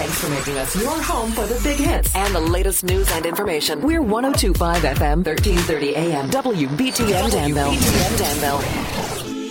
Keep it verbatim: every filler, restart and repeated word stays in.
Thanks for making us your home for the big hits and the latest news and information. We're one oh two point five F M, thirteen thirty A M, W B T N Danville. W B T N Danville.